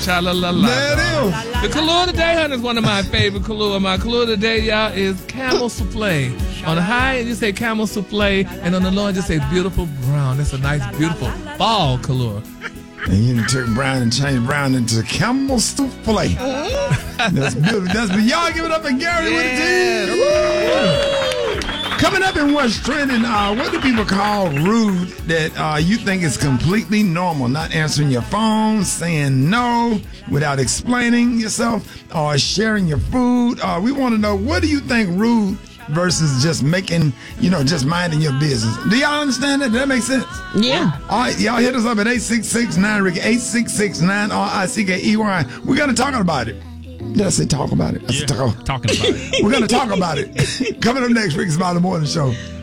Cha-la-la-la. There it is. The Kahlua today, honey, is one of my favorite Kahlua. My Kahlua today, y'all, is camel souffle. On the high end, you say camel souffle, and on the low end, you say beautiful brown. It's a nice, beautiful fall Kahlua. And you can turn brown and change brown into camel souffle. That's beautiful. Y'all give it up for Gary with the team. Coming up in what's trending, what do people call rude that you think is completely normal? Not answering your phone, saying no without explaining yourself, or sharing your food. We want to know, what do you think rude versus just making, just minding your business? Do y'all understand that? Does that make sense? Yeah. All right, y'all hit us up at 866-9-RICKY, 866-9-RICKY. We're going to talk about it. Did I say talk about it? I said talking about it. We're going to talk about it. Coming up next, Rick's Smiley Morning Show.